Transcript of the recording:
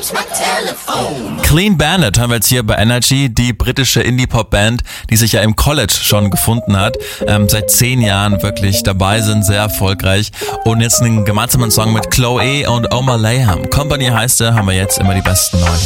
Clean Bandit haben wir jetzt hier bei Energy, die britische Indie-Pop-Band, die sich ja im College schon gefunden hat, seit 10 Jahren wirklich dabei sind, sehr erfolgreich und jetzt einen gemeinsamen Song mit Chloe und Omar Layham. Company heißt er, haben wir jetzt immer die besten neuen.